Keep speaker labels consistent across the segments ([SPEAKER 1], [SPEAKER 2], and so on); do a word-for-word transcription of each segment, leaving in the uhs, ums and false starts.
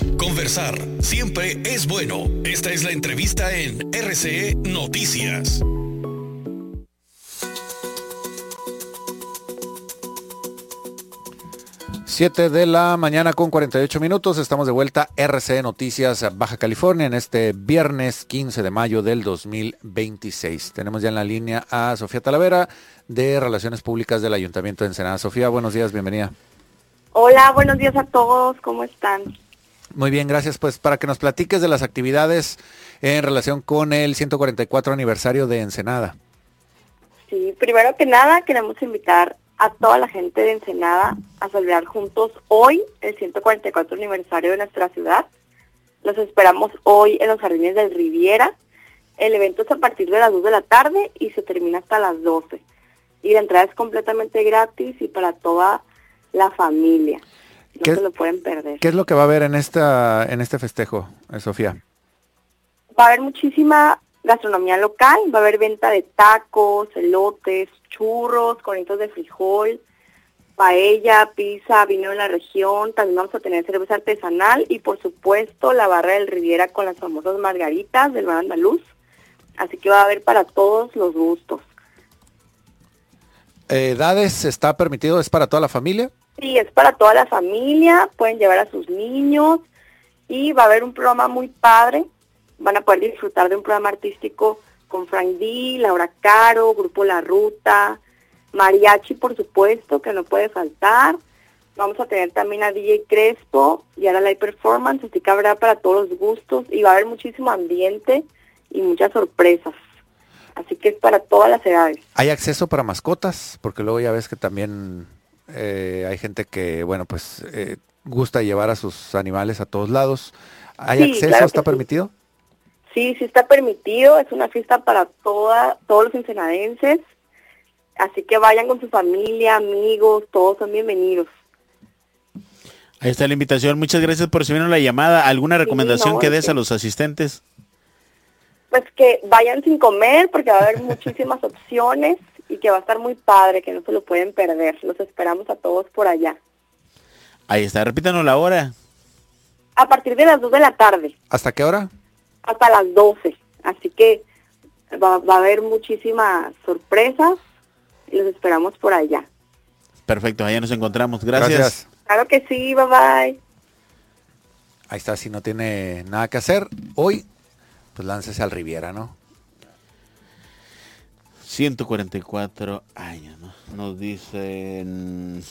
[SPEAKER 1] Conversar siempre es bueno. Esta es la entrevista en R C E Noticias.
[SPEAKER 2] siete de la mañana con cuarenta y ocho minutos. Estamos de vuelta R C E Noticias Baja California en este viernes quince de mayo del dos mil veintiséis. Tenemos ya en la línea a Sofía Talavera de Relaciones Públicas del Ayuntamiento de Ensenada. Sofía, buenos días, bienvenida.
[SPEAKER 3] Hola, buenos días a todos, ¿cómo están?
[SPEAKER 2] Muy bien, gracias. Pues para que nos platiques de las actividades en relación con el ciento cuarenta y cuatro aniversario de Ensenada.
[SPEAKER 3] Sí, primero que nada queremos invitar a toda la gente de Ensenada a celebrar juntos hoy el ciento cuarenta y cuatro aniversario de nuestra ciudad. Los esperamos hoy en los Jardines del Riviera. El evento es a partir de las dos de la tarde y se termina hasta las doce. Y la entrada es completamente gratis y para toda la familia. No se lo pueden perder.
[SPEAKER 2] ¿Qué es lo que va a haber en esta en este festejo, eh, Sofía?
[SPEAKER 3] Va a haber muchísima gastronomía local, va a haber venta de tacos, elotes, churros, cornitos de frijol, paella, pizza, vino de la región. También vamos a tener cerveza artesanal y por supuesto la barra del Riviera con las famosas margaritas del bar andaluz. Así que va a haber para todos los gustos.
[SPEAKER 2] ¿Edades está permitido? ¿Es para toda la familia?
[SPEAKER 3] Sí, es para toda la familia, pueden llevar a sus niños y va a haber un programa muy padre. Van a poder disfrutar de un programa artístico con Frank D, Laura Caro, Grupo La Ruta, mariachi por supuesto, que no puede faltar. Vamos a tener también a D J Crespo y a la live performance, así que habrá para todos los gustos y va a haber muchísimo ambiente y muchas sorpresas. Así que es para todas las edades.
[SPEAKER 2] ¿Hay acceso para mascotas? Porque luego ya ves que también eh, hay gente que, bueno, pues eh, gusta llevar a sus animales a todos lados. ¿Hay
[SPEAKER 3] sí,
[SPEAKER 2] acceso?
[SPEAKER 3] Claro
[SPEAKER 2] ¿Está
[SPEAKER 3] sí.
[SPEAKER 2] permitido?
[SPEAKER 3] Sí, sí está permitido. Es una fiesta para toda, todos los ensenadenses. Así que vayan con su familia, amigos, todos son bienvenidos.
[SPEAKER 4] Ahí está la invitación. Muchas gracias por recibirnos la llamada. ¿Alguna recomendación
[SPEAKER 3] sí, no,
[SPEAKER 4] que des
[SPEAKER 3] sí.
[SPEAKER 4] a los asistentes?
[SPEAKER 3] Pues que vayan sin comer porque va a haber muchísimas opciones y que va a estar muy padre, que no se lo pueden perder. Los esperamos a todos por allá.
[SPEAKER 4] Ahí está, repítanos la hora.
[SPEAKER 3] A partir de las dos de la tarde.
[SPEAKER 2] ¿Hasta qué hora?
[SPEAKER 3] Hasta las doce. Así que va, va a haber muchísimas sorpresas y los esperamos por allá.
[SPEAKER 4] Perfecto, allá nos encontramos. Gracias.
[SPEAKER 2] Gracias.
[SPEAKER 3] Claro que sí, bye bye.
[SPEAKER 2] Ahí está, si no tiene nada que hacer hoy, pues láncese al Riviera, ¿no?
[SPEAKER 4] ciento cuarenta y cuatro años, ¿no? Nos dicen...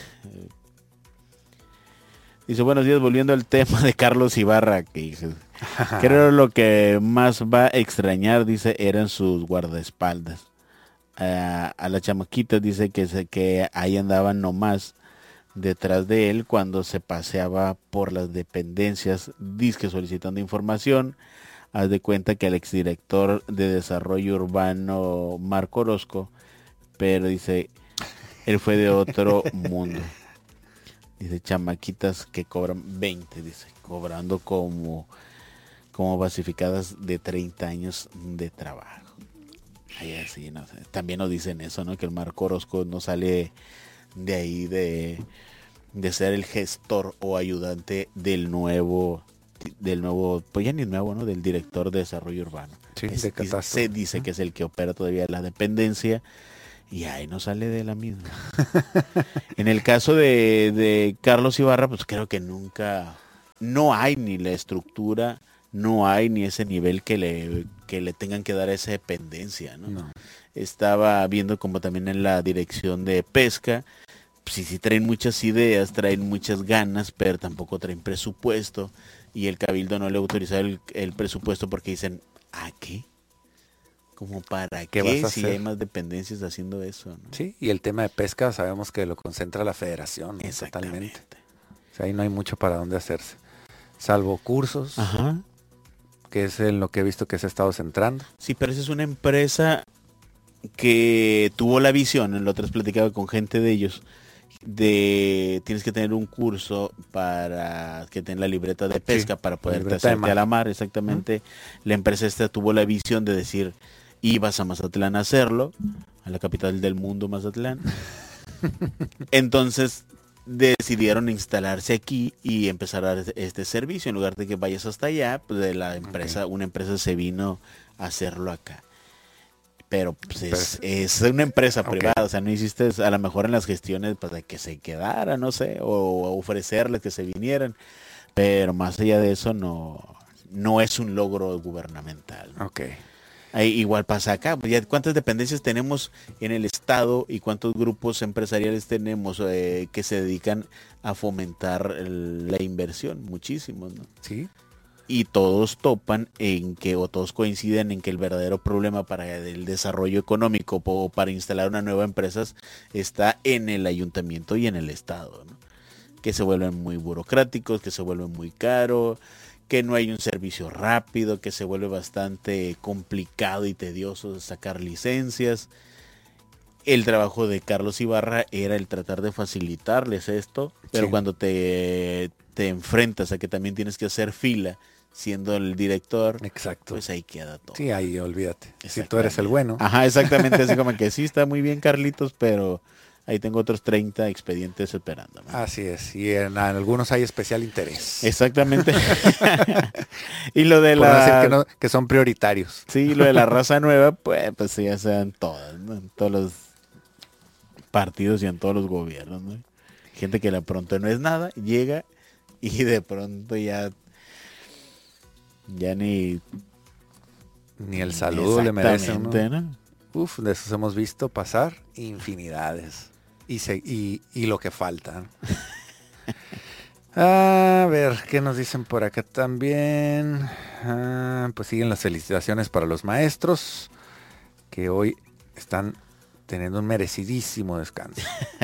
[SPEAKER 4] Dice, buenos días, volviendo al tema de Carlos Ibarra, que dice, creo lo que más va a extrañar, dice, eran sus guardaespaldas. Uh, a la chamaquita dice que, se, que ahí andaban nomás detrás de él cuando se paseaba por las dependencias, disque solicitando información. Haz de cuenta que el exdirector de Desarrollo Urbano, Marco Orozco, pero dice, él fue de otro mundo. Dice, chamaquitas que cobran veinte, dice, cobrando como, como basificadas de treinta años de trabajo. Ahí así, no sé. También nos dicen eso, ¿no? Que el Marco Orozco no sale de ahí de, de ser el gestor o ayudante del nuevo... del nuevo, pues ya ni nuevo, ¿no? Del director de desarrollo urbano.
[SPEAKER 2] Sí,
[SPEAKER 4] es,
[SPEAKER 2] de catastro.
[SPEAKER 4] Se dice uh-huh. que es el que opera todavía la dependencia y ahí no sale de la misma. En el caso de, de Carlos Ibarra, pues creo que nunca, no hay ni la estructura, no hay ni ese nivel que le, que le tengan que dar esa dependencia, ¿no? No. Estaba viendo como también en la dirección de pesca, sí, sí traen muchas ideas, traen muchas ganas, pero tampoco traen presupuesto. Y el cabildo no le ha autorizado el, el presupuesto porque dicen, ¿a qué? ¿Cómo para qué, qué si hay más dependencias haciendo eso? ¿No?
[SPEAKER 2] Sí, y el tema de pesca sabemos que lo concentra la federación, ¿no? Totalmente. O sea, ahí no hay mucho para dónde hacerse. Salvo cursos,
[SPEAKER 4] Ajá.
[SPEAKER 2] que es en lo que he visto que se ha estado centrando.
[SPEAKER 4] Sí, pero esa es una empresa que tuvo la visión, en lo otro platicaba con gente de ellos, de tienes que tener un curso para que tenga la libreta de pesca, sí, para poderte hacerte a la mar, exactamente. ¿Mm? La empresa esta tuvo la visión de decir, ibas a Mazatlán a hacerlo, a la capital del mundo, Mazatlán. Entonces decidieron instalarse aquí y empezar a dar este servicio. En lugar de que vayas hasta allá, pues de la empresa, okay. una empresa se vino a hacerlo acá. Pero pues, es, es una empresa okay. privada, o sea, no hiciste a lo mejor en las gestiones pues, de que se quedara, no sé, o ofrecerles que se vinieran. Pero más allá de eso, no, no es un logro gubernamental.
[SPEAKER 2] Ok.
[SPEAKER 4] Ahí igual pasa acá. Ya ¿cuántas dependencias tenemos en el Estado y cuántos grupos empresariales tenemos eh, que se dedican a fomentar el, la inversión? Muchísimos, ¿no?
[SPEAKER 2] Sí.
[SPEAKER 4] Y todos topan en que, o todos coinciden en que el verdadero problema para el desarrollo económico o para instalar una nueva empresa está en el ayuntamiento y en el Estado, ¿no? Que se vuelven muy burocráticos, que se vuelven muy caros, que no hay un servicio rápido, que se vuelve bastante complicado y tedioso sacar licencias. El trabajo de Carlos Ibarra era el tratar de facilitarles esto, pero sí. cuando te, te enfrentas a que también tienes que hacer fila siendo el director,
[SPEAKER 2] exacto.
[SPEAKER 4] pues ahí queda todo.
[SPEAKER 2] Sí, ahí olvídate. Si tú eres el bueno.
[SPEAKER 4] Ajá, exactamente, así como que sí está muy bien Carlitos, pero ahí tengo otros treinta expedientes esperando, ¿no?
[SPEAKER 2] Así es, y en algunos hay especial interés.
[SPEAKER 4] Exactamente. Y lo de
[SPEAKER 2] Por
[SPEAKER 4] la...
[SPEAKER 2] decir que, no, que son prioritarios.
[SPEAKER 4] Sí, lo de la raza nueva, pues, pues ya sean todas, ¿no? En todos los partidos y en todos los gobiernos, ¿no? Gente que de pronto no es nada, llega y de pronto ya... Ya ni...
[SPEAKER 2] Ni el saludo le merecen, ¿no? ¿no? Uf, de esos hemos visto pasar infinidades. Y, se, y, y lo que falta. A ver, ¿qué nos dicen por acá también? Ah, pues siguen las felicitaciones para los maestros, que hoy están teniendo un merecidísimo descanso.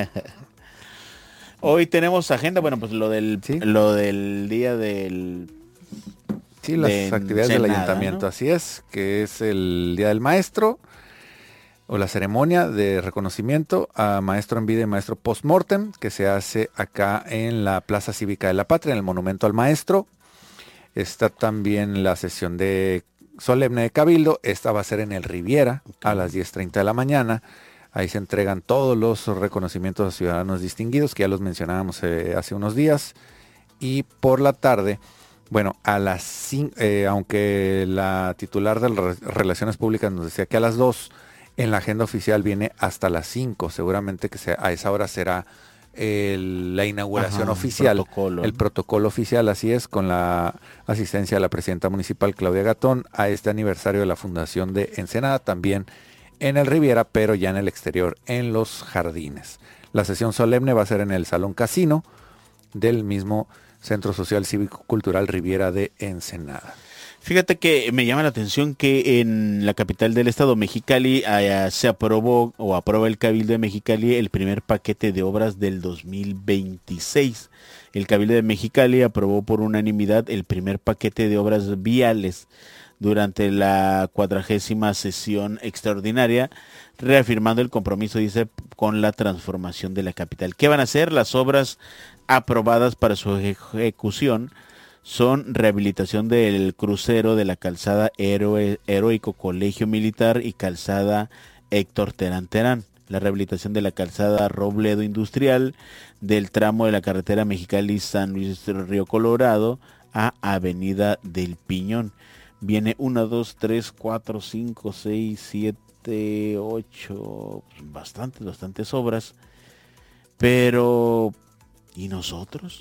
[SPEAKER 4] Hoy tenemos agenda, bueno, pues lo del,
[SPEAKER 2] ¿sí?
[SPEAKER 4] lo del día del...
[SPEAKER 2] Sí, las de actividades Senada, del ayuntamiento, ¿no? Así es, que es el Día del Maestro, o la ceremonia de reconocimiento a maestro en vida y maestro post-mortem, que se hace acá en la Plaza Cívica de la Patria, en el Monumento al Maestro. Está también la sesión de solemne de Cabildo, esta va a ser en el Riviera, okay. a las diez treinta de la mañana. Ahí se entregan todos los reconocimientos a ciudadanos distinguidos, que ya los mencionábamos eh, hace unos días. Y por la tarde, bueno, a las cinco, eh, aunque la titular de las Relaciones Públicas nos decía que a las dos, en la agenda oficial viene hasta las cinco, seguramente que sea, a esa hora será el, la inauguración Ajá, oficial,
[SPEAKER 4] protocolo,
[SPEAKER 2] el
[SPEAKER 4] ¿no?
[SPEAKER 2] protocolo oficial, así es, con la asistencia de la presidenta municipal Claudia Gatón a este aniversario de la fundación de Ensenada, también en el Riviera, pero ya en el exterior, en los jardines. La sesión solemne va a ser en el Salón Casino del mismo Centro Social Cívico Cultural Riviera de Ensenada.
[SPEAKER 4] Fíjate que me llama la atención que en la capital del estado, Mexicali, eh, se aprobó o aprueba el Cabildo de Mexicali el primer paquete de obras del dos mil veintiséis. El Cabildo de Mexicali aprobó por unanimidad el primer paquete de obras viales durante la cuadragésima sesión extraordinaria, reafirmando el compromiso, dice, con la transformación de la capital. ¿Qué van a hacer? Las obras aprobadas para su ejecución son rehabilitación del crucero de la calzada Héroe, Heroico Colegio Militar y calzada Héctor Terán Terán, la rehabilitación de la calzada Robledo Industrial, del tramo de la carretera Mexicali-San Luis Río Colorado a Avenida del Piñón. Viene uno, dos, tres, cuatro, cinco, seis, siete, ocho, bastantes, bastantes obras, pero ¿y nosotros?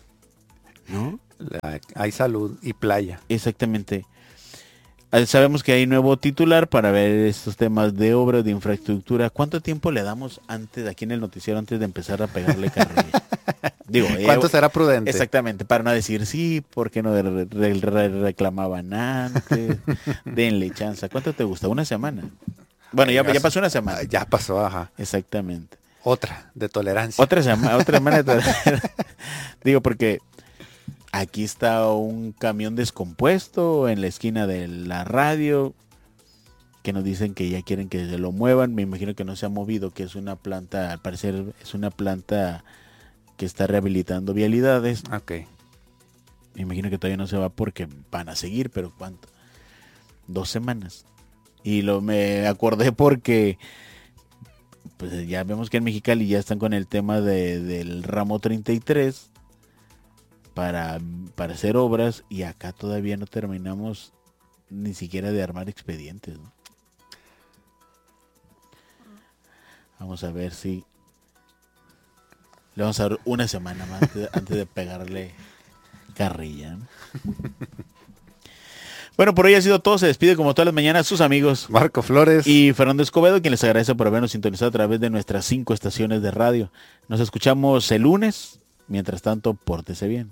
[SPEAKER 4] ¿No?
[SPEAKER 2] La, hay salud y playa.
[SPEAKER 4] Exactamente. Sabemos que hay nuevo titular para ver estos temas de obras, de infraestructura. ¿Cuánto tiempo le damos antes, aquí en el noticiero, antes de empezar a pegarle carrilla? Digo,
[SPEAKER 2] ¿cuánto eh, será prudente?
[SPEAKER 4] Exactamente, para no decir sí, porque no re, re, re, reclamaban antes, denle chance. ¿Cuánto te gusta? ¿Una semana? Bueno, ya, ya pasó una semana.
[SPEAKER 2] Ya pasó, ajá.
[SPEAKER 4] Exactamente.
[SPEAKER 2] Otra, de tolerancia.
[SPEAKER 4] Otra semana, otra semana de tolerancia. Digo, porque aquí está un camión descompuesto en la esquina de la radio, que nos dicen que ya quieren que se lo muevan. Me imagino que no se ha movido, que es una planta, al parecer es una planta que está rehabilitando vialidades.
[SPEAKER 2] Ok.
[SPEAKER 4] Me imagino que todavía no se va porque van a seguir, pero ¿cuánto? Dos semanas. Y lo me acordé porque pues ya vemos que en Mexicali ya están con el tema de, del ramo treinta y tres para, para hacer obras, y acá todavía no terminamos ni siquiera de armar expedientes, ¿no? Vamos a ver si le vamos a dar una semana más antes de, antes de pegarle carrilla, ¿no? Bueno, por hoy ha sido todo. Se despide como todas las mañanas sus amigos
[SPEAKER 2] Marco Flores
[SPEAKER 4] y Fernando Escobedo, quien les agradece por habernos sintonizado a través de nuestras cinco estaciones de radio. Nos escuchamos el lunes. Mientras tanto, pórtese bien.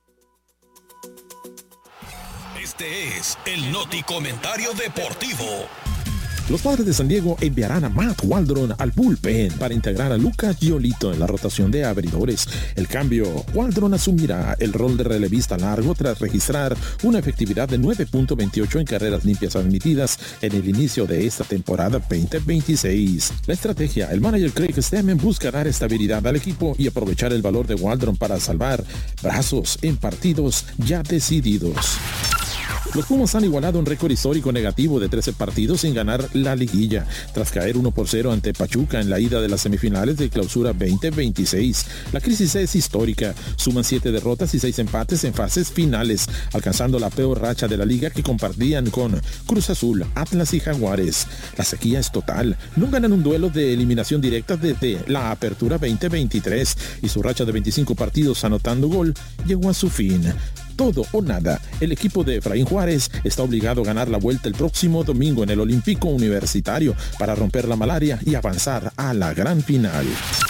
[SPEAKER 1] Este es el Noti Comentario Deportivo.
[SPEAKER 5] Los Padres de San Diego enviarán a Matt Waldron al bullpen para integrar a Lucas Giolito en la rotación de abridores. El cambio, Waldron asumirá el rol de relevista largo tras registrar una efectividad de nueve punto veintiocho en carreras limpias admitidas en el inicio de esta temporada veinte veintiséis. La estrategia, el manager Craig Stammen busca dar estabilidad al equipo y aprovechar el valor de Waldron para salvar brazos en partidos ya decididos. Los Pumas han igualado un récord histórico negativo de trece partidos sin ganar la liguilla, tras caer uno por cero ante Pachuca en la ida de las semifinales de Clausura veinte veintiséis. La crisis es histórica, suman siete derrotas y seis empates en fases finales, alcanzando la peor racha de la liga que compartían con Cruz Azul, Atlas y Jaguares. La sequía es total, no ganan un duelo de eliminación directa desde la apertura veinte veintitrés y su racha de veinticinco partidos anotando gol llegó a su fin. Todo o nada, el equipo de Efraín Juárez está obligado a ganar la vuelta el próximo domingo en el Olímpico Universitario para romper la malaria y avanzar a la gran final.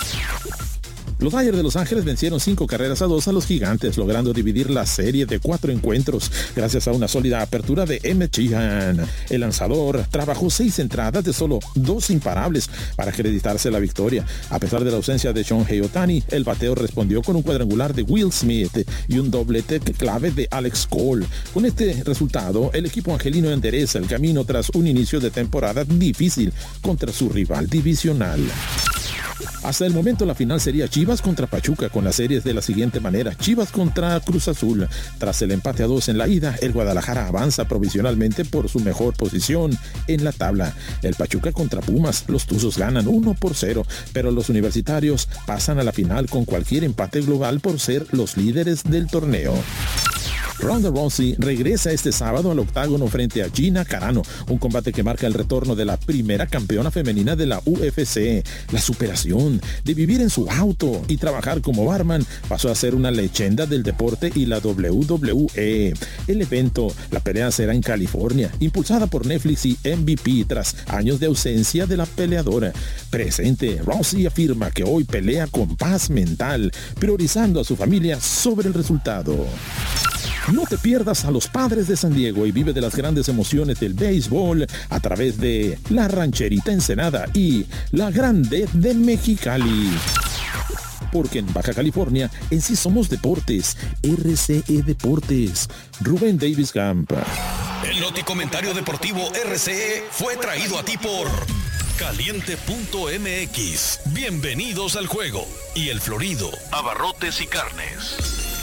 [SPEAKER 5] Los Dodgers de Los Ángeles vencieron cinco carreras a dos a los Gigantes, logrando dividir la serie de cuatro encuentros gracias a una sólida apertura de Emmett Sheehan. El lanzador trabajó seis entradas de solo dos imparables para acreditarse la victoria. A pesar de la ausencia de Shohei Ohtani, el bateo respondió con un cuadrangular de Will Smith y un doblete clave de Alex Cole. Con este resultado, el equipo angelino endereza el camino tras un inicio de temporada difícil contra su rival divisional. Hasta el momento la final sería Chivas contra Pachuca, con las series de la siguiente manera: Chivas contra Cruz Azul. Tras el empate a dos en la ida, el Guadalajara avanza provisionalmente por su mejor posición en la tabla. El Pachuca contra Pumas, los Tuzos ganan uno por cero, pero los universitarios pasan a la final con cualquier empate global por ser los líderes del torneo. Ronda Rousey regresa este sábado al octágono frente a Gina Carano, un combate que marca el retorno de la primera campeona femenina de la U F C. La superación de vivir en su auto y trabajar como barman pasó a ser una leyenda del deporte y la W W E. El evento, la pelea será en California, impulsada por Netflix y M V P tras años de ausencia de la peleadora. Presente, Rousey afirma que hoy pelea con paz mental, priorizando a su familia sobre el resultado. No te pierdas a los Padres de San Diego y vive de las grandes emociones del béisbol a través de La Rancherita Ensenada y La Grande de Mexicali. Porque en Baja California en sí somos deportes. R C E Deportes. Rubén Davis Camp.
[SPEAKER 1] El Noti Comentario Deportivo R C E fue traído a ti por Caliente punto M X. Bienvenidos al juego. Y El Florido, abarrotes y carnes.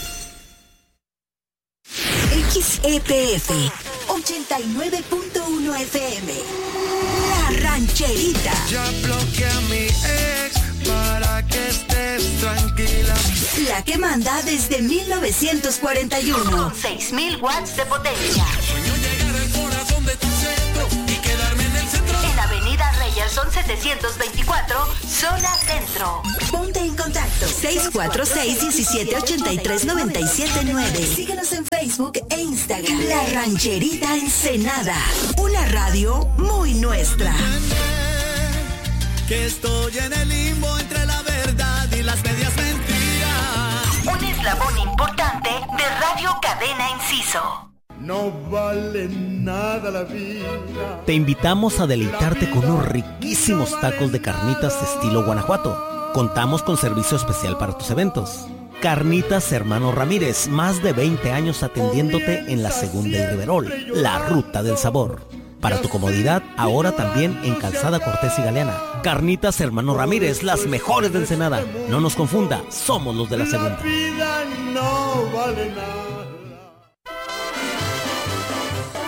[SPEAKER 6] X E P F ochenta y nueve punto uno F M. La Rancherita.
[SPEAKER 7] Ya bloqueé a mi ex para que estés tranquila.
[SPEAKER 6] La que manda desde mil novecientos cuarenta y uno. Con seis mil watts de potencia.
[SPEAKER 7] Sueño llegar al corazón de tu centro y quedarme en el centro.
[SPEAKER 6] En Avenida Reyerson setecientos veinticuatro, zona centro. Ponte en contacto. seis cuatro seis, diecisiete ochenta y tres, noventa y siete nueve. Síguenos en Facebook e Instagram. La Rancherita Ensenada. Una radio muy nuestra.
[SPEAKER 7] Que estoy en el limbo entre la verdad y las medias mentiras.
[SPEAKER 6] Un eslabón importante de Radio Cadena Inciso.
[SPEAKER 7] No vale nada la vida.
[SPEAKER 8] Te invitamos a deleitarte con unos riquísimos tacos de carnitas estilo Guanajuato. Contamos con servicio especial para tus eventos. Carnitas Hermano Ramírez, más de veinte años atendiéndote en la Segunda y Riverol, la ruta del sabor. Para tu comodidad, ahora también en Calzada Cortés y Galeana. Carnitas Hermano Ramírez, las mejores de Ensenada. No nos confunda, somos los de la Segunda.
[SPEAKER 7] La vida no vale nada.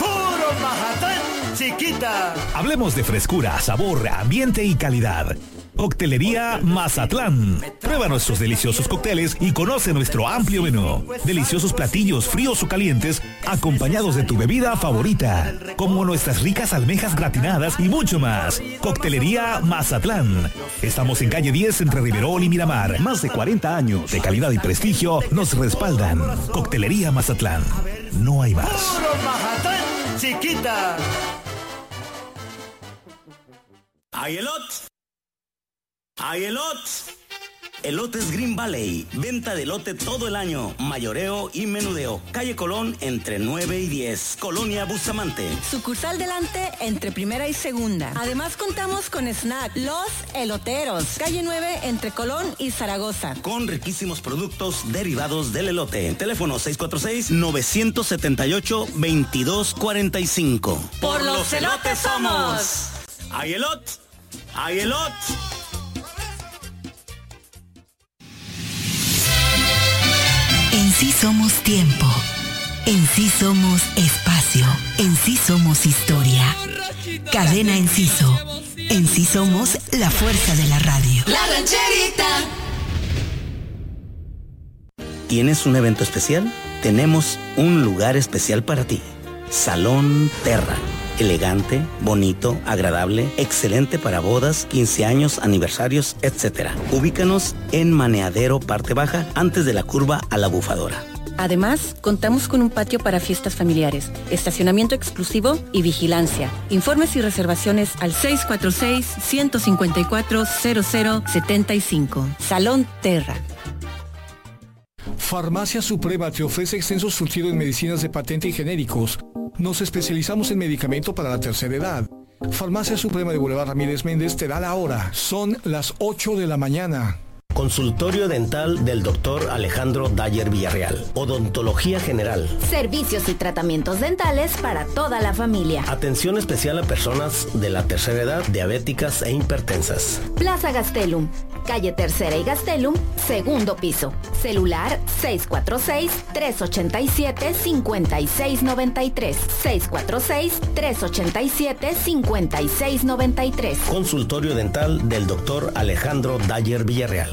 [SPEAKER 9] Chiquita. Hablemos de frescura, sabor, ambiente y calidad. Coctelería Mazatlán. Prueba nuestros deliciosos cócteles y conoce nuestro amplio menú. Deliciosos platillos fríos o calientes acompañados de tu bebida favorita, como nuestras ricas almejas gratinadas y mucho más. Coctelería Mazatlán. Estamos en calle diez entre Riverol y Miramar. Más de cuarenta años de calidad y prestigio nos respaldan. Coctelería Mazatlán. No hay más.
[SPEAKER 7] ¡Puro Mazatlán, chiquita!
[SPEAKER 10] ¡Ay, elot! ¡Ay, elot! Elotes Green Valley, venta de elote todo el año, mayoreo y menudeo. Calle Colón entre nueve y diez, Colonia Bustamante.
[SPEAKER 11] Sucursal Delante entre primera y segunda. Además contamos con snack Los Eloteros, calle nueve entre Colón y Zaragoza.
[SPEAKER 10] Con riquísimos productos derivados del elote. Teléfono seis cuatro seis, nueve siete ocho, dos dos cuatro cinco.
[SPEAKER 11] ¡Por los elotes somos!
[SPEAKER 10] ¡Ay, elot! ¡Ay, elot!
[SPEAKER 6] En sí somos tiempo, en sí somos espacio, en sí somos historia. Cadena Enciso, en sí somos la fuerza de la radio.
[SPEAKER 11] La Rancherita.
[SPEAKER 10] ¿Tienes un evento especial? Tenemos un lugar especial para ti. Salón Terra. Elegante, bonito, agradable, excelente para bodas, quince años, aniversarios, etcétera. Ubícanos en Maneadero, parte baja, antes de la curva a la Bufadora.
[SPEAKER 11] Además, contamos con un patio para fiestas familiares, estacionamiento exclusivo y vigilancia. Informes y reservaciones al seis cuatro seis, uno cinco cuatro, cero cero siete cinco. Salón Terra.
[SPEAKER 12] Farmacia Suprema te ofrece extenso surtido en medicinas de patente y genéricos. Nos especializamos en medicamento para la tercera edad. Farmacia Suprema de Boulevard Ramírez Méndez te da la hora. Son las ocho de la mañana.
[SPEAKER 13] Consultorio dental del doctor Alejandro Dayer Villarreal. Odontología general.
[SPEAKER 14] Servicios y tratamientos dentales para toda la familia.
[SPEAKER 13] Atención especial a personas de la tercera edad, diabéticas e hipertensas.
[SPEAKER 14] Plaza Gastelum, calle Tercera y Gastelum, segundo piso. Celular seis cuatro seis, tres ocho siete, cinco seis nueve tres. seis cuatro seis, tres ocho siete, cinco seis nueve tres.
[SPEAKER 13] Consultorio dental del doctor Alejandro Dayer Villarreal.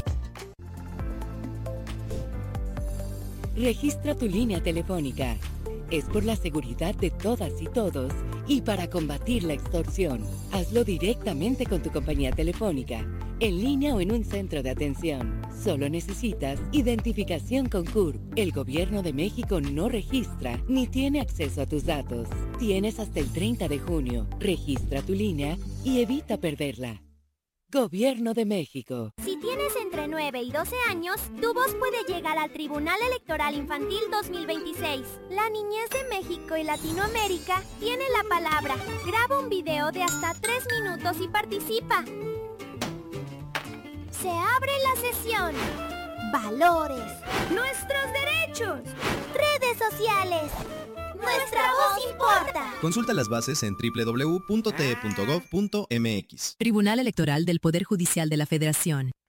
[SPEAKER 15] Registra tu línea telefónica. Es por la seguridad de todas y todos y para combatir la extorsión. Hazlo directamente con tu compañía telefónica, en línea o en un centro de atención. Solo necesitas identificación con C U R P. El Gobierno de México no registra ni tiene acceso a tus datos. Tienes hasta el treinta de junio. Registra tu línea y evita perderla. Gobierno de México.
[SPEAKER 16] Si tienes entre nueve y doce años, tu voz puede llegar al Tribunal Electoral Infantil dos mil veintiséis. La niñez de México y Latinoamérica tiene la palabra. Graba un video de hasta tres minutos y participa. Se abre la sesión. Valores. Nuestros derechos. Redes sociales. Nuestra voz importa.
[SPEAKER 17] Consulta las bases en doble u doble u doble u punto t e punto gov punto m x.
[SPEAKER 18] Tribunal Electoral del Poder Judicial de la Federación.